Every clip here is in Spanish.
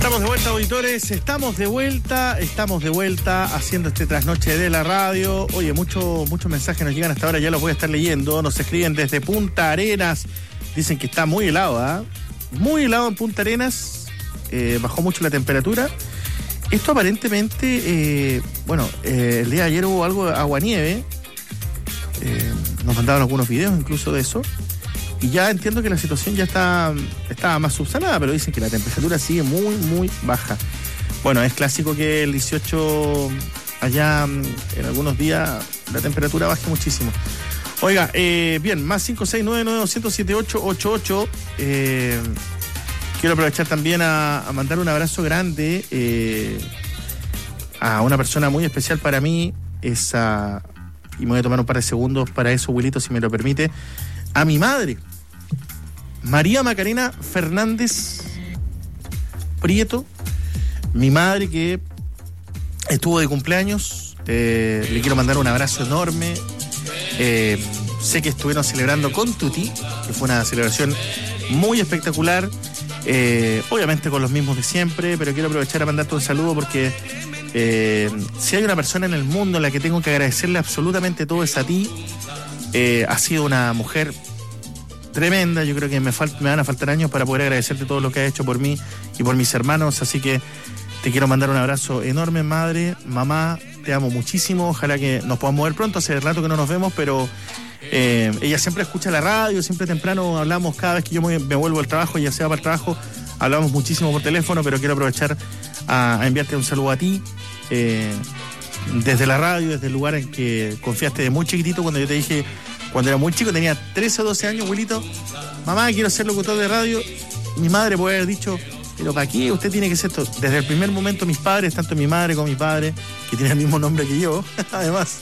Estamos de vuelta, auditores, estamos de vuelta haciendo este trasnoche de la radio. Oye, muchos mensajes nos llegan hasta ahora, ya los voy a estar leyendo. Nos escriben desde Punta Arenas, dicen que está muy helado, muy helado en Punta Arenas, bajó mucho la temperatura. Esto aparentemente, el día de ayer hubo algo de aguanieve, nos mandaron algunos videos incluso de eso. Y ya entiendo que la situación ya está más subsanada, pero dicen que la temperatura sigue muy, muy baja. Bueno, es clásico que el 18 allá en algunos días la temperatura baje muchísimo. Oiga, bien, más 569-9200-7888. Quiero aprovechar también a mandar un abrazo grande a una persona muy especial para mí. Y me voy a tomar un par de segundos para eso, Wilito, si me lo permite. A mi madre, María Macarena Fernández Prieto, mi madre que estuvo de cumpleaños. Le quiero mandar un abrazo enorme. Sé que estuvieron celebrando con Tuti, que fue una celebración muy espectacular, obviamente con los mismos de siempre, pero quiero aprovechar a mandarte un saludo porque si hay una persona en el mundo en la que tengo que agradecerle absolutamente todo es a ti. Ha sido una mujer tremenda. Yo creo que me van a faltar años para poder agradecerte todo lo que has hecho por mí y por mis hermanos, así que te quiero mandar un abrazo enorme, madre, mamá, te amo muchísimo. Ojalá que nos podamos ver pronto, hace rato que no nos vemos, pero ella siempre escucha la radio, siempre temprano hablamos, cada vez que yo me vuelvo al trabajo, ya sea para el trabajo, hablamos muchísimo por teléfono, pero quiero aprovechar a enviarte un saludo a ti, desde la radio, desde el lugar en que confiaste de muy chiquitito, cuando yo te dije, cuando era muy chico, tenía 13 o 12 años, Wilito, mamá, quiero ser locutor de radio. Mi madre puede haber dicho, pero ¿para qué usted tiene que ser esto? Desde el primer momento mis padres, tanto mi madre como mi padre, que tiene el mismo nombre que yo, además,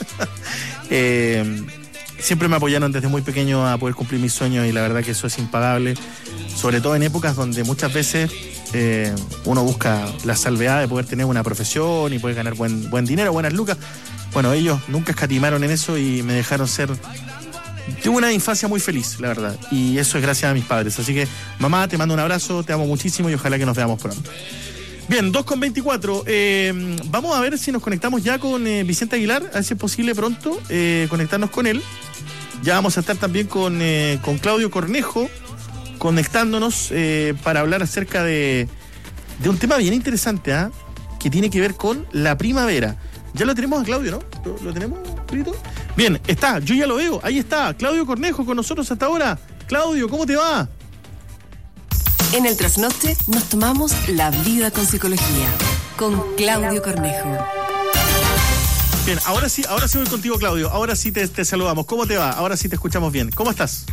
siempre me apoyaron desde muy pequeño a poder cumplir mis sueños, y la verdad que eso es impagable, sobre todo en épocas donde muchas veces uno busca la salvedad de poder tener una profesión y poder ganar buen dinero, buenas lucas. Bueno, ellos nunca escatimaron en eso y me dejaron ser... Tuve una infancia muy feliz, la verdad, y eso es gracias a mis padres. Así que, mamá, te mando un abrazo, te amo muchísimo y ojalá que nos veamos pronto. Bien, 2:24. Vamos a ver si nos conectamos ya con Vicente Aguilar, a ver si es posible pronto conectarnos con él. Ya vamos a estar también con Claudio Cornejo, conectándonos para hablar acerca de un tema bien interesante, que tiene que ver con la primavera. Ya lo tenemos a Claudio, ¿no? ¿Lo tenemos, Brito? Bien, está, yo ya lo veo, ahí está, Claudio Cornejo con nosotros hasta ahora. Claudio, ¿cómo te va? En el trasnoche nos tomamos la vida con psicología, con Claudio Cornejo. Bien, ahora sí voy contigo, Claudio, ahora sí te saludamos. ¿Cómo te va? Ahora sí te escuchamos bien. ¿Cómo estás?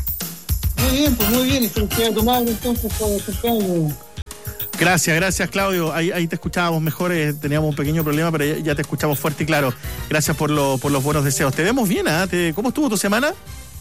Muy bien, estoy tomando entonces por el... Gracias, Claudio. Ahí te escuchábamos mejor, teníamos un pequeño problema, pero ya te escuchamos fuerte y claro. Gracias por los buenos deseos. Te vemos bien, ¿cómo estuvo tu semana?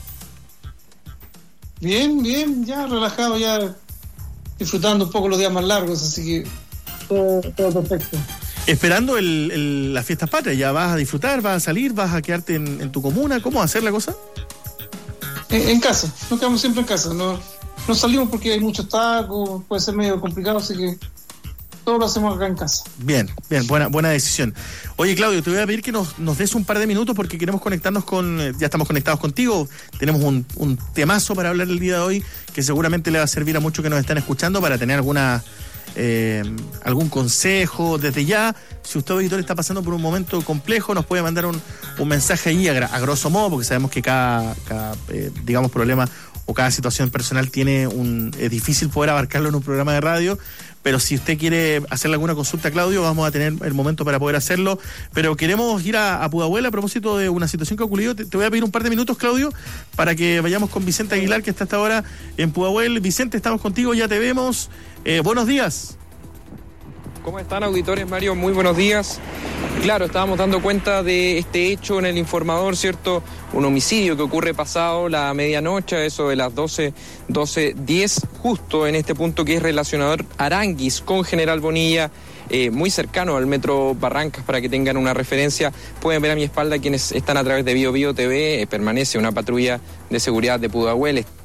Bien, ya relajado, ya disfrutando un poco los días más largos, así que todo perfecto. Esperando las fiestas patrias, ¿ya vas a disfrutar, vas a salir, vas a quedarte en tu comuna? ¿Cómo va a ser la cosa? En casa, nos quedamos siempre en casa, no salimos porque hay muchos tacos, puede ser medio complicado, así que todo lo hacemos acá en casa. Bien, buena decisión. Oye, Claudio, te voy a pedir que nos des un par de minutos porque queremos conectarnos ya estamos conectados contigo, tenemos un temazo para hablar el día de hoy que seguramente le va a servir a muchos que nos están escuchando para tener algún consejo. Desde ya, si usted, auditor, está pasando por un momento complejo, nos puede mandar un mensaje ahí a grosso modo, porque sabemos que cada problema o cada situación personal es difícil poder abarcarlo en un programa de radio, pero si usted quiere hacerle alguna consulta a Claudio, vamos a tener el momento para poder hacerlo. Pero queremos ir a Pudahuel a propósito de una situación que ha ocurrido. Te voy a pedir un par de minutos, Claudio, para que vayamos con Vicente Aguilar, que está hasta ahora en Pudahuel. Vicente, estamos contigo, ya te vemos. Buenos días. ¿Cómo están, auditores? Mario, muy buenos días. Claro, estábamos dando cuenta de este hecho en el informador, ¿cierto? Un homicidio que ocurre pasado la medianoche, eso de las 12:10, justo en este punto que es relacionador Aranguis con General Bonilla, muy cercano al metro Barrancas, para que tengan una referencia. Pueden ver a mi espalda quienes están a través de Bio TV, permanece una patrulla de seguridad de Pudahuel,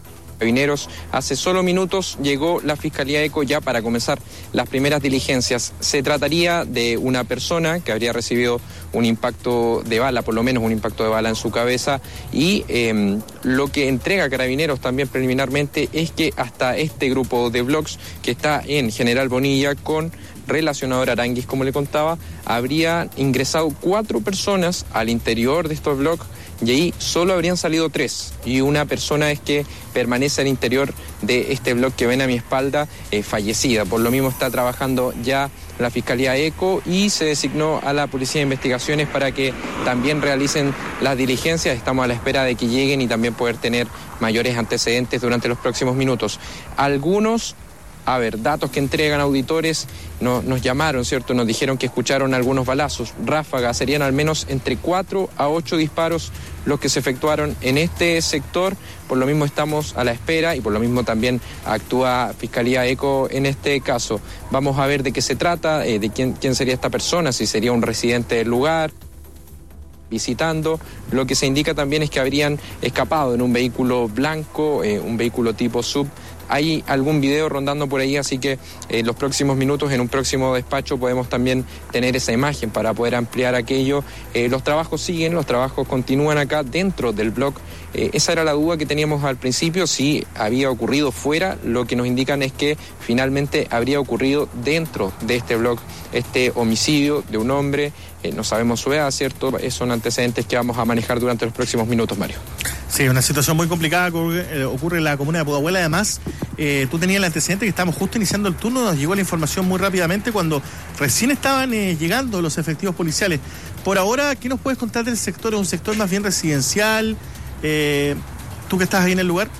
Carabineros. Hace solo minutos llegó la Fiscalía ECO ya para comenzar las primeras diligencias. Se trataría de una persona que habría recibido un impacto de bala, por lo menos un impacto de bala en su cabeza, y lo que entrega Carabineros también preliminarmente es que hasta este grupo de blogs que está en General Bonilla con relacionador Aranguis, como le contaba, habría ingresado 4 personas al interior de estos blogs y ahí solo habrían salido 3 y una persona es que permanece al interior de este blog que ven a mi espalda fallecida. Por lo mismo está trabajando ya la Fiscalía ECO y se designó a la Policía de Investigaciones para que también realicen las diligencias. Estamos a la espera de que lleguen y también poder tener mayores antecedentes durante los próximos minutos. Algunos datos que entregan auditores nos llamaron, ¿cierto? Nos dijeron que escucharon algunos balazos, ráfagas, serían al menos entre 4 a 8 disparos los que se efectuaron en este sector. Por lo mismo estamos a la espera y por lo mismo también actúa Fiscalía ECO en este caso. Vamos a ver de qué se trata, de quién sería esta persona, si sería un residente del lugar visitando. Lo que se indica también es que habrían escapado en un vehículo blanco, un vehículo tipo SUV. Hay algún video rondando por ahí, así que en los próximos minutos, en un próximo despacho, podemos también tener esa imagen para poder ampliar aquello. Los trabajos siguen, los trabajos continúan acá dentro del blog. Esa era la duda que teníamos al principio, si había ocurrido fuera. Lo que nos indican es que finalmente habría ocurrido dentro de este blog este homicidio de un hombre. No sabemos su edad, ¿cierto? Son antecedentes que vamos a manejar durante los próximos minutos, Mario. Sí, una situación muy complicada ocurre en la comuna de Pudahuel. Además, tú tenías el antecedente que estábamos justo iniciando el turno, nos llegó la información muy rápidamente cuando recién estaban llegando los efectivos policiales. Por ahora, ¿qué nos puedes contar del sector? ¿Es un sector más bien residencial? ¿Tú que estás ahí en el lugar?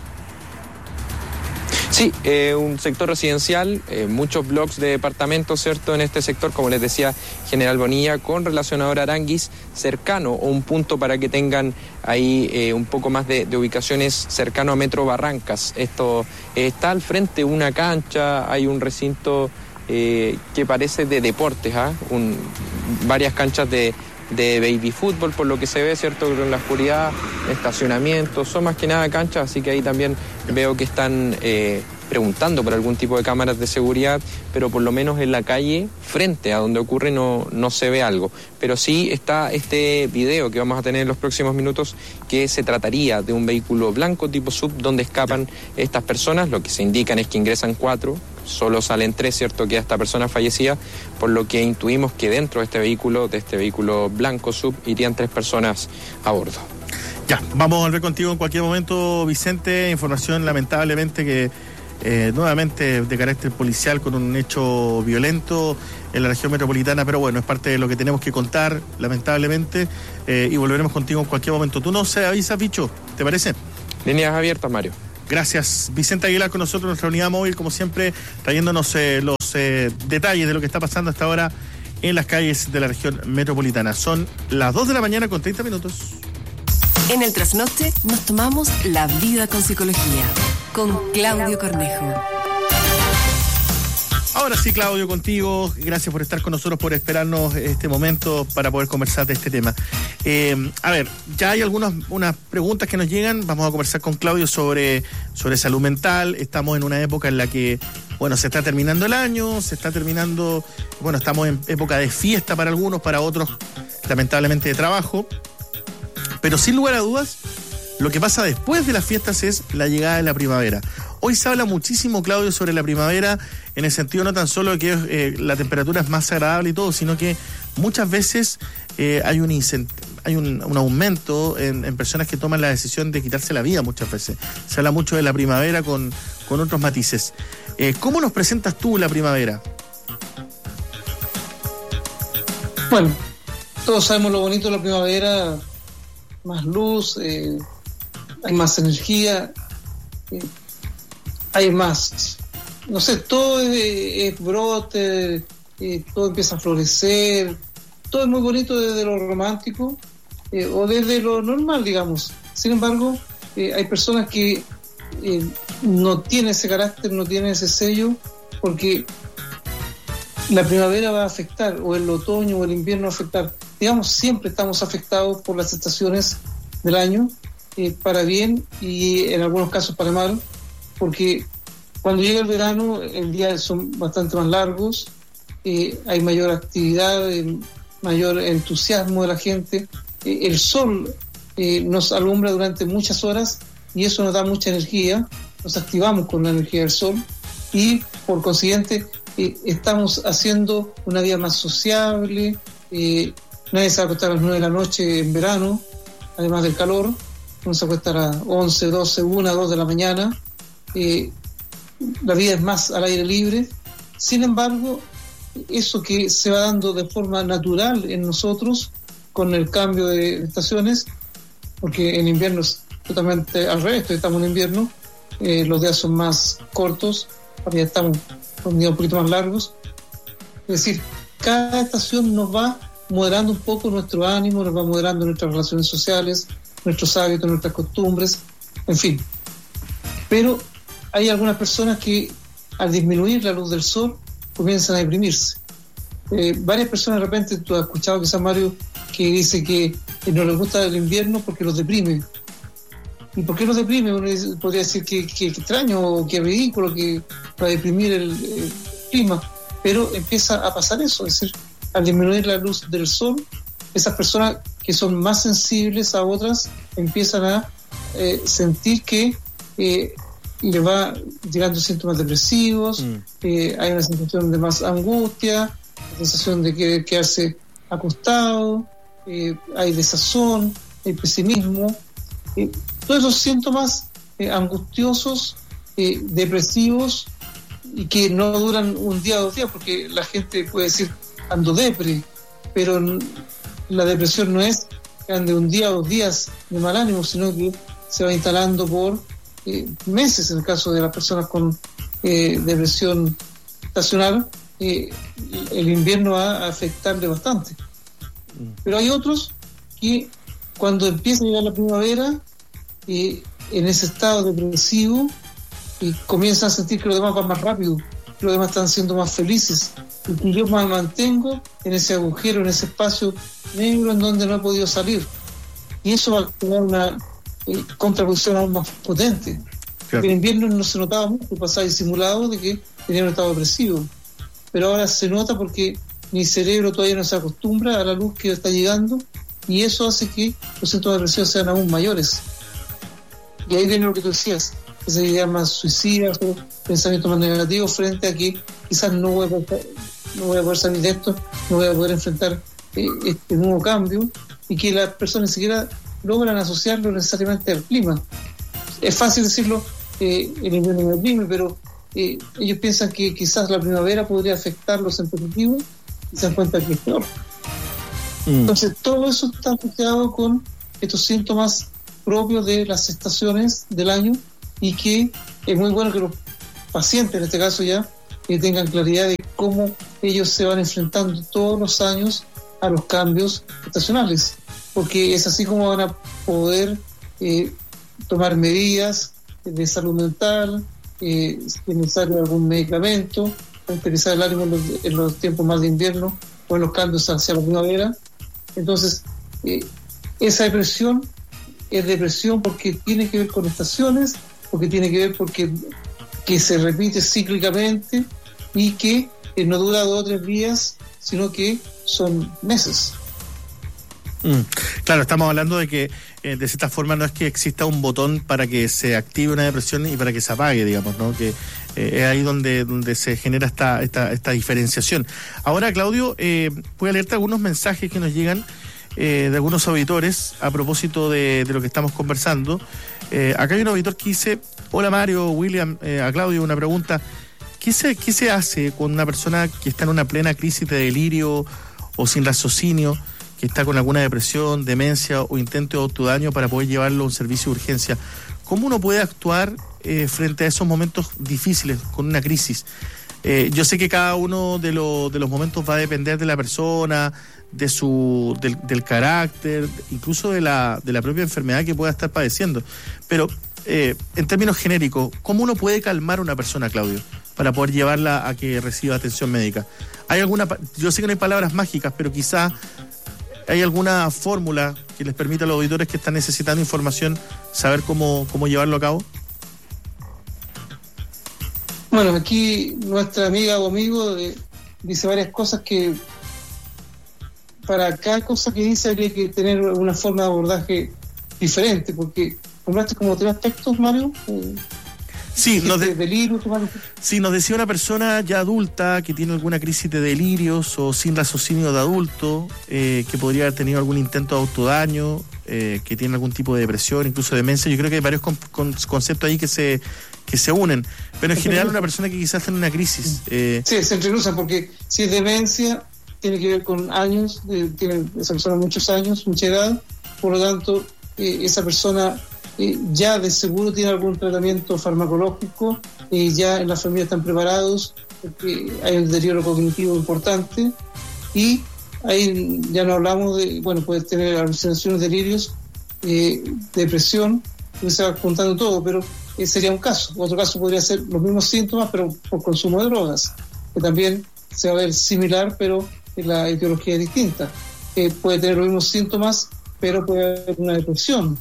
Sí, un sector residencial, muchos bloques de departamentos, ¿cierto? En este sector, como les decía, General Bonilla, con relacionador Aranguis, cercano o un punto para que tengan ahí un poco más de ubicaciones cercano a Metro Barrancas. Esto está al frente una cancha, hay un recinto que parece de deportes, varias canchas de baby fútbol, por lo que se ve, ¿cierto? En la oscuridad, estacionamientos, son más que nada canchas, así que ahí también veo que están preguntando por algún tipo de cámaras de seguridad, pero por lo menos en la calle, frente a donde ocurre, no se ve algo. Pero sí está este video que vamos a tener en los próximos minutos, que se trataría de un vehículo blanco tipo SUV donde escapan estas personas. Lo que se indican es que ingresan 4, solo salen 3, ¿cierto? Queda esta persona fallecida, por lo que intuimos que dentro de este vehículo blanco SUV, irían 3 personas a bordo. Ya, vamos a volver contigo en cualquier momento, Vicente. Información lamentablemente que nuevamente de carácter policial con un hecho violento en la región metropolitana, pero bueno, es parte de lo que tenemos que contar, lamentablemente, y volveremos contigo en cualquier momento. Tú nos avisas, Bicho, ¿te parece? Líneas abiertas, Mario. Gracias. Vicente Aguilar con nosotros, nuestra unidad móvil, como siempre, trayéndonos los detalles de lo que está pasando hasta ahora en las calles de la región metropolitana. Son las 2 de la mañana con 30 minutos. En el Trasnoche nos tomamos la vida con psicología, con Claudio Cornejo. Ahora sí, Claudio, contigo. Gracias por estar con nosotros, por esperarnos este momento para poder conversar de este tema. A ver, ya hay unas preguntas que nos llegan. Vamos a conversar con Claudio sobre salud mental. Estamos en una época en la que, bueno, se está terminando el año, estamos en época de fiesta para algunos, para otros, lamentablemente, de trabajo. Pero sin lugar a dudas, lo que pasa después de las fiestas es la llegada de la primavera. Hoy se habla muchísimo, Claudio, sobre la primavera, en el sentido no tan solo de que la temperatura es más agradable y todo, sino que muchas veces hay un aumento en personas que toman la decisión de quitarse la vida muchas veces. Se habla mucho de la primavera con otros matices. ¿Cómo nos presentas tú la primavera? Bueno, todos sabemos lo bonito de la primavera, más luz, hay más energía, hay más, no sé, todo es brote, todo empieza a florecer, todo es muy bonito desde lo romántico o desde lo normal, digamos. Sin embargo, hay personas que no tienen ese carácter, no tienen ese sello, porque la primavera va a afectar, o el otoño o el invierno va a afectar. Digamos, siempre estamos afectados por las estaciones del año, para bien y en algunos casos para mal. porque cuando llega el verano, el día son bastante más largos, hay mayor actividad, mayor entusiasmo de la gente, el sol nos alumbra durante muchas horas y eso nos da mucha energía, nos activamos con la energía del sol y por consiguiente estamos haciendo una vida más sociable, nadie se va a acostar a las 9 de la noche en verano, además del calor, uno se acuesta a las 11, 12, 1, 2 de la mañana, la vida es más al aire libre. Sin embargo, eso que se va dando de forma natural en nosotros con el cambio de estaciones, porque en invierno es totalmente al revés, estamos en invierno, los días son más cortos, ya estamos con días un poquito más largos, es decir, cada estación nos va moderando un poco nuestro ánimo, nos va moderando nuestras relaciones sociales, nuestros hábitos, nuestras costumbres, en fin. Pero hay algunas personas que al disminuir la luz del sol comienzan a deprimirse. Varias personas de repente, tú has escuchado quizás Mario, que dice que no les gusta el invierno porque los deprime. ¿Y por qué los deprime? Uno podría decir que extraño o que ridículo que para deprimir el clima, pero empieza a pasar eso, es decir, al disminuir la luz del sol, esas personas que son más sensibles a otras empiezan a sentir que le va llegando síntomas depresivos, hay una sensación de más angustia, la sensación de querer quedarse acostado, hay desazón, hay pesimismo, todos esos síntomas angustiosos, depresivos y que no duran un día o 2 días, porque la gente puede decir ando depre, pero la depresión no es que ande un día o 2 días de mal ánimo, sino que se va instalando por meses. En el caso de las personas con depresión estacional, el invierno va a afectarle bastante. Pero hay otros que cuando empieza a llegar la primavera, en ese estado depresivo, comienzan a sentir que los demás van más rápido, que los demás están siendo más felices, y que yo me mantengo en ese agujero, en ese espacio negro en donde no he podido salir. Y eso va a tener una contraposición aún más potente. Claro. En invierno no se notaba mucho, pasaba disimulado de que tenía un estado depresivo, pero ahora se nota porque mi cerebro todavía no se acostumbra a la luz que está llegando y eso hace que los síntomas depresivos sean aún mayores. Y ahí viene lo que tú decías, esas ideas más suicidas o pensamientos más negativos frente a que quizás no voy a poder salir de esto, no voy a poder enfrentar este nuevo cambio, y que las personas ni siquiera logran asociarlo necesariamente al clima. Es fácil decirlo, el invierno me deprime, pero ellos piensan que quizás la primavera podría afectarlos en positivo y se dan cuenta que es peor. Entonces todo eso está asociado con estos síntomas propios de las estaciones del año, y que es muy bueno que los pacientes, en este caso ya, tengan claridad de cómo ellos se van enfrentando todos los años a los cambios estacionales, porque es así como van a poder tomar medidas de salud mental, si es necesario algún medicamento, utilizar el ánimo en los tiempos más de invierno o en los cambios hacia la primavera. Entonces, esa depresión es depresión porque tiene que ver con estaciones, porque tiene que ver que se repite cíclicamente y que no dura 2 o 3 días, sino que son meses. Claro, estamos hablando de que de cierta forma no es que exista un botón para que se active una depresión y para que se apague, digamos, ¿no? Que es ahí donde se genera esta diferenciación. Ahora, Claudio, voy a leerte algunos mensajes que nos llegan de algunos auditores a propósito de lo que estamos conversando. Acá hay un auditor que dice: hola Mario, William, a Claudio una pregunta. ¿Qué se hace con una persona que está en una plena crisis de delirio o sin raciocinio, que está con alguna depresión, demencia o intento de autodaño, para poder llevarlo a un servicio de urgencia? ¿Cómo uno puede actuar frente a esos momentos difíciles, con una crisis? Yo sé que cada uno de los momentos va a depender de la persona, del carácter, incluso de la propia enfermedad que pueda estar padeciendo. Pero en términos genéricos, ¿cómo uno puede calmar a una persona, Claudio, para poder llevarla a que reciba atención médica? Yo sé que no hay palabras mágicas, pero quizá hay alguna fórmula que les permita a los auditores que están necesitando información saber cómo llevarlo a cabo. Bueno, aquí nuestra amiga o amigo dice varias cosas que para cada cosa que dice habría que tener una forma de abordaje diferente, porque nombraste como 3 aspectos, Mario. Sí, nos nos decía una persona ya adulta que tiene alguna crisis de delirios o sin raciocinio de adulto, que podría haber tenido algún intento de autodaño, que tiene algún tipo de depresión, incluso demencia. Yo creo que hay varios conceptos ahí que se unen, pero en general una persona que quizás tiene una crisis. Sí, se entrecruzan, porque si es demencia, tiene que ver con años, tiene esa persona muchos años, mucha edad, por lo tanto, esa persona ya de seguro tiene algún tratamiento farmacológico, ya en la familia están preparados, porque hay un deterioro cognitivo importante, y ahí ya no hablamos de, puede tener alucinaciones, delirios, depresión, que se va juntando todo, pero sería un caso. Otro caso podría ser los mismos síntomas, pero por consumo de drogas, que también se va a ver similar, pero la etiología es distinta. Puede tener los mismos síntomas, pero puede haber una depresión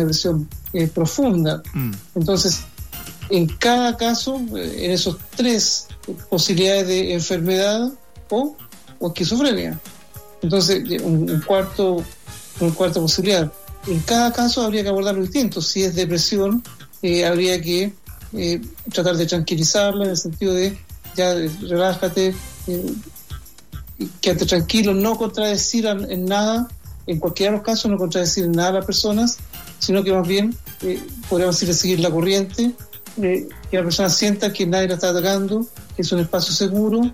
profunda. Entonces, en cada caso, en esos 3 posibilidades de enfermedad o esquizofrenia. Entonces, una cuarta posibilidad. En cada caso habría que abordarlo distinto. Si es depresión, habría que tratar de tranquilizarla, en el sentido de ya relájate, quédate tranquilo, no contradecir en nada, en cualquiera de los casos no contradecir en nada a las personas, sino que más bien podríamos decirle seguir la corriente, que la persona sienta que nadie la está atacando, que es un espacio seguro.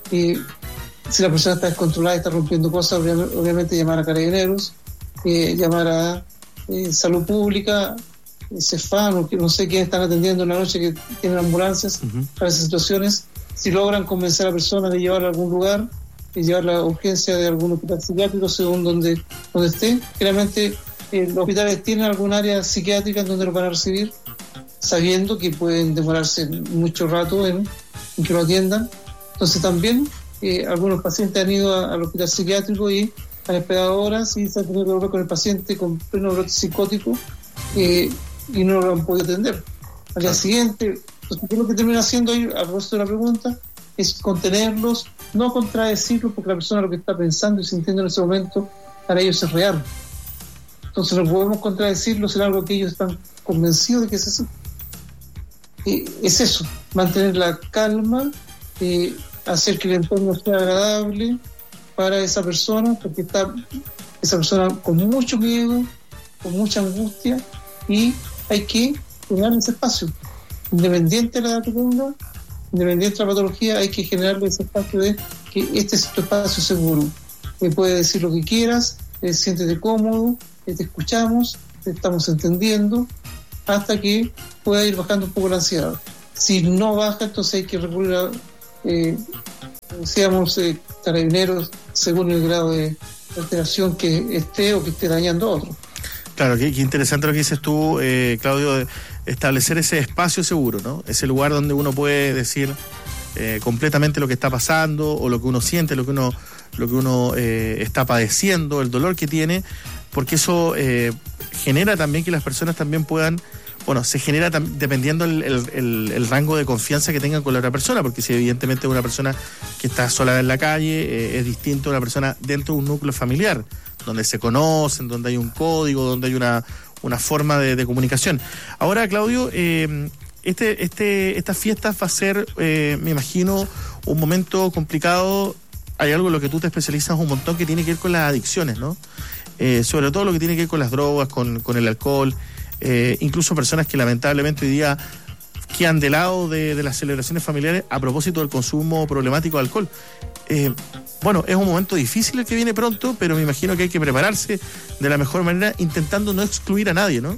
Si la persona está descontrolada y está rompiendo cosas, obviamente llamar a carabineros, llamar a salud pública, CEFAM, no sé quiénes están atendiendo en la noche, que tienen ambulancias para esas situaciones. Si logran convencer a la persona de llevarla a algún lugar y llevar la urgencia de algún hospital psiquiátrico según donde esté, generalmente los hospitales tienen algún área psiquiátrica en donde lo van a recibir, sabiendo que pueden demorarse mucho rato en que lo atiendan. Entonces también algunos pacientes han ido al hospital psiquiátrico y han esperado horas y se han tenido que volver con el paciente con pleno brote psicótico, y no lo han podido atender. Al día siguiente, entonces, ¿qué es lo que termina haciendo ahí, a propósito de la pregunta? Es contenerlos, no contradecirlos, porque la persona lo que está pensando y sintiendo en ese momento para ellos es real. Entonces no podemos contradecirlos en algo que ellos están convencidos de que es eso. Es eso, mantener la calma, hacer que el entorno sea agradable para esa persona, porque está esa persona con mucho miedo, con mucha angustia, y hay que generar ese espacio. Independiente de la edad que tenga, independiente de la patología, hay que generarle ese espacio de que este es tu espacio seguro. Puedes decir lo que quieras, siéntete cómodo, te escuchamos, te estamos entendiendo, hasta que pueda ir bajando un poco la ansiedad. Si no baja, entonces hay que recurrir a carabineros según el grado de alteración que esté o que esté dañando a otro. Claro, qué interesante lo que dices tú, Claudio, de establecer ese espacio seguro, ¿no? Ese lugar donde uno puede decir completamente lo que está pasando, o lo que uno siente, lo que uno está padeciendo, el dolor que tiene, porque eso genera también que las personas también puedan, se genera dependiendo el rango de confianza que tengan con la otra persona, porque si evidentemente una persona que está sola en la calle es distinto a una persona dentro de un núcleo familiar, donde se conocen, donde hay un código, donde hay una forma de comunicación. Ahora, Claudio, estas fiestas va a ser, me imagino, un momento complicado. Hay algo en lo que tú te especializas un montón que tiene que ver con las adicciones, ¿no? Sobre todo lo que tiene que ver con las drogas, con el alcohol, incluso personas que lamentablemente hoy día quedan de lado de las celebraciones familiares a propósito del consumo problemático de alcohol. Es un momento difícil el que viene pronto, pero me imagino que hay que prepararse de la mejor manera, intentando no excluir a nadie, ¿no?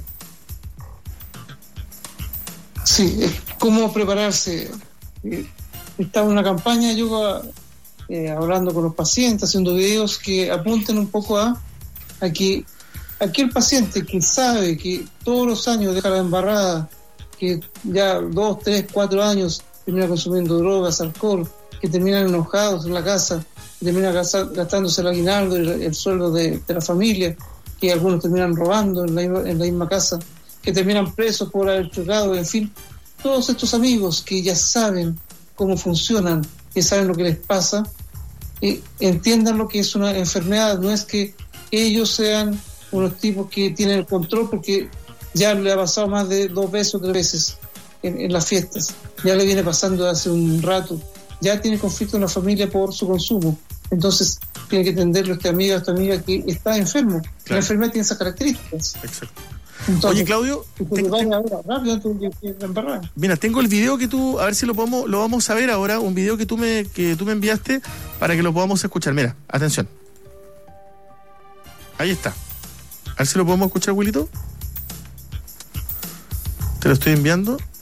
Sí, ¿cómo prepararse? Estaba en una campaña, yo hablando con los pacientes, haciendo videos que apunten un poco a que aquel paciente que sabe que todos los años deja la embarrada, que ya 2, 3, 4 años termina consumiendo drogas, alcohol, que terminan enojados en la casa, que terminan gastándose el aguinaldo y el sueldo de la familia, que algunos terminan robando en la misma casa, que terminan presos por haber chocado, en fin, todos estos amigos que ya saben cómo funcionan, que saben lo que les pasa, entiendan lo que es una enfermedad. No es que ellos sean unos tipos que tienen el control, porque ya le ha pasado más de 2 veces o 3 veces en las fiestas, ya le viene pasando hace un rato, ya tiene conflicto en la familia por su consumo. Entonces tiene que entenderlo esta amiga que está enfermo. Claro. La enfermedad tiene esas características. Exacto. Entonces, oye, Claudio, mira, tengo el video que tú, a ver si lo vamos a ver ahora, un video que tú me enviaste para que lo podamos escuchar. Mira, atención. Ahí está. A ver si lo podemos escuchar, Wilito. Te lo estoy enviando.